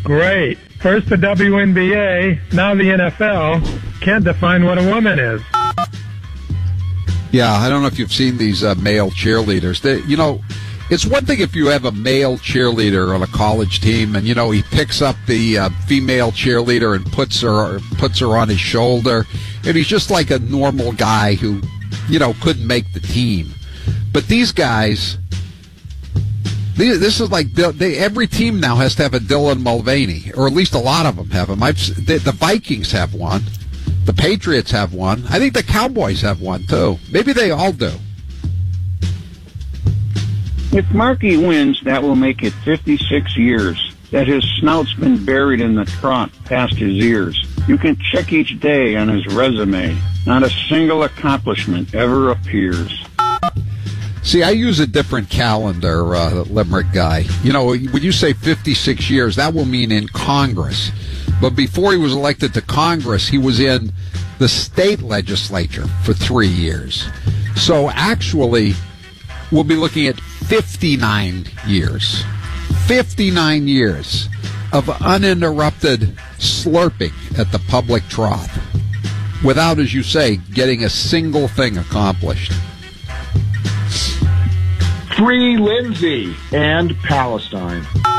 Great. First the WNBA, now the NFL. Can't define what a woman is. Yeah, I don't know if you've seen these male cheerleaders. It's one thing if you have a male cheerleader on a college team and, he picks up the female cheerleader and puts her on his shoulder. And he's just like a normal guy who, couldn't make the team. But these guys, this is like every team now has to have a Dylan Mulvaney, or at least a lot of them have him. The Vikings have one. The Patriots have one. I think the Cowboys have one, too. Maybe they all do. If Markey wins, that will make it 56 years that his snout's been buried in the trot past his ears. You can check each day on his resume. Not a single accomplishment ever appears. See, I use a different calendar, Limerick guy. When you say 56 years, that will mean in Congress. But before he was elected to Congress, he was in the state legislature for 3 years. So actually, we'll be looking at 59 years. 59 years of uninterrupted slurping at the public trough without, as you say, getting a single thing accomplished. Free Lindsay and Palestine.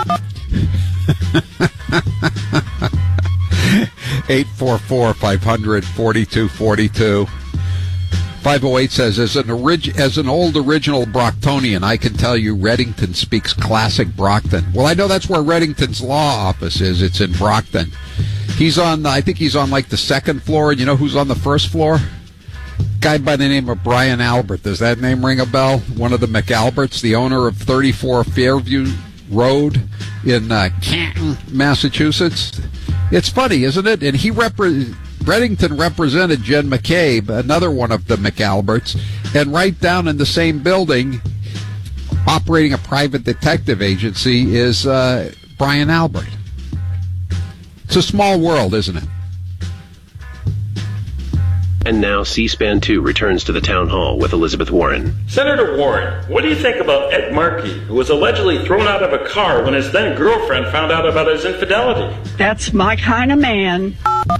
844-500-4242. 508 says, as an old original Brocktonian, I can tell you Reddington speaks classic Brockton. Well, I know that's where Reddington's law office is. It's in Brockton. I think he's on like the second floor, and you know who's on the first floor? Guy by the name of Brian Albert. Does that name ring a bell? One of the McAlberts, the owner of 34 Fairview Road in Canton, Massachusetts. It's funny, isn't it? And Reddington represented Jen McCabe, another one of the McAlberts, and right down in the same building, operating a private detective agency, is Brian Albert. It's a small world, isn't it? And now C-SPAN 2 returns to the town hall with Elizabeth Warren. Senator Warren, what do you think about Ed Markey, who was allegedly thrown out of a car when his then-girlfriend found out about his infidelity? That's my kind of man.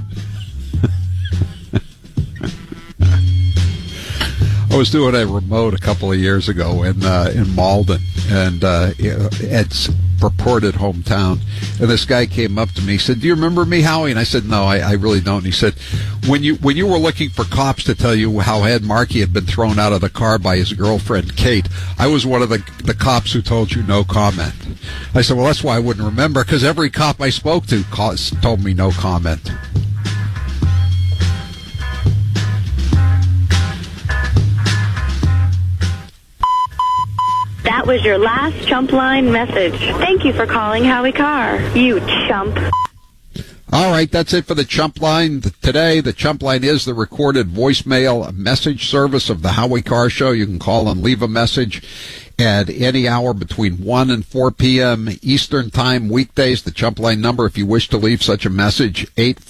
I was doing a remote a couple of years ago in Malden, and Ed's purported hometown. And this guy came up to me. He said, "Do you remember me, Howie?" And I said, "No, I really don't." And he said, "When you were looking for cops to tell you how Ed Markey had been thrown out of the car by his girlfriend Kate, I was one of the cops who told you no comment." I said, "Well, that's why I wouldn't remember, because every cop I spoke to told me no comment." That was your last Chump Line message. Thank you for calling Howie Carr, you chump. All right, that's it for the Chump Line today. The Chump Line is the recorded voicemail message service of the Howie Carr Show. You can call and leave a message at any hour between 1 and 4 p.m. Eastern Time, weekdays. The Chump Line number, if you wish to leave such a message,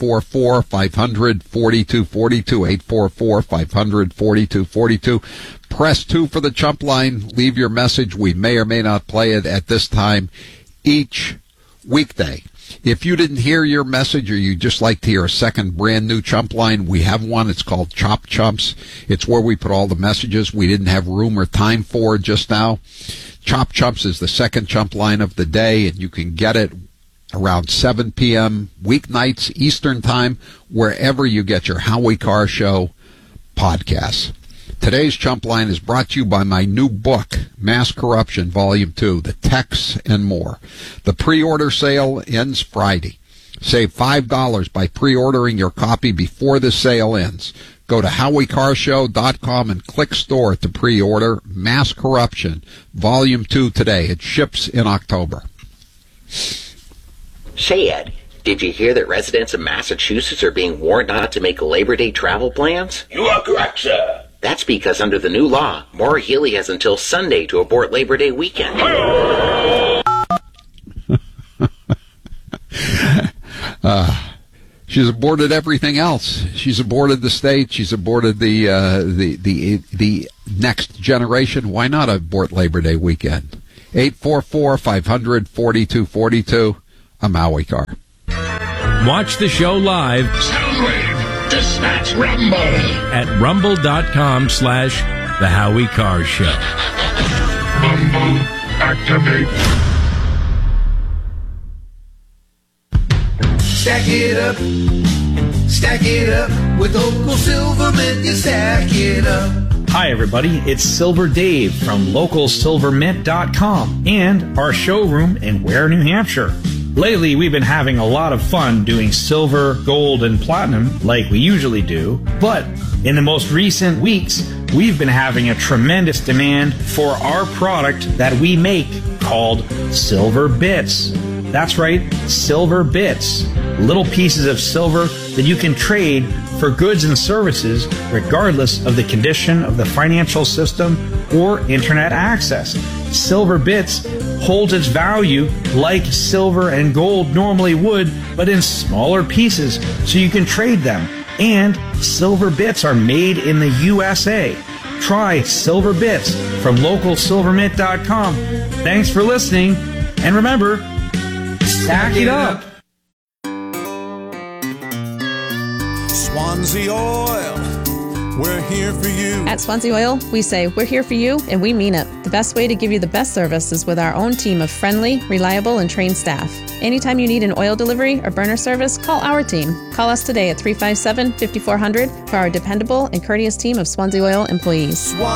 844-500-4242, 844-500-4242. Press 2 for the Chump Line. Leave your message. We may or may not play it at this time each weekday. If you didn't hear your message, or you just like to hear a second brand new Chump Line, we have one. It's called Chop Chumps. It's where we put all the messages we didn't have room or time for just now. Chop Chumps is the second Chump Line of the day, and you can get it around 7 p.m. weeknights Eastern Time, wherever you get your Howie Carr Show podcasts. Today's Chump Line is brought to you by my new book, Mass Corruption, Volume 2, The Texts and More. The pre-order sale ends Friday. Save $5 by pre-ordering your copy before the sale ends. Go to HowieCarShow.com and click store to pre-order Mass Corruption, Volume 2 today. It ships in October. Say, Ed, did you hear that residents of Massachusetts are being warned not to make Labor Day travel plans? You are correct, sir. That's because under the new law, Maura Healey has until Sunday to abort Labor Day weekend. She's aborted everything else. She's aborted the state. She's aborted the next generation. Why not abort Labor Day weekend? 844-500-4242. a Maui car. Watch the show live. Soundwave, dispatch Rumble. At rumble.com/The Howie Carr Show. Rumble, activate. Stack it up with local Silvermint, you stack it up. Hi everybody, it's Silver Dave from localsilvermint.com and our showroom in Ware, New Hampshire. Lately, we've been having a lot of fun doing silver, gold, and platinum like we usually do, but in the most recent weeks, we've been having a tremendous demand for our product that we make called Silver Bits. That's right, Silver Bits. Little pieces of silver that you can trade for goods and services regardless of the condition of the financial system or internet access. Silver Bits holds its value like silver and gold normally would, but in smaller pieces so you can trade them. And Silver Bits are made in the USA. Try Silver Bits from localsilvermint.com. Thanks for listening, and remember, stack it up. Swansea Oil, we're here for you. At Swansea Oil, we say we're here for you, and we mean it. The best way to give you the best service is with our own team of friendly, reliable, and trained staff. Anytime you need an oil delivery or burner service, call our team. Call us today at 357-5400 for our dependable and courteous team of Swansea Oil employees.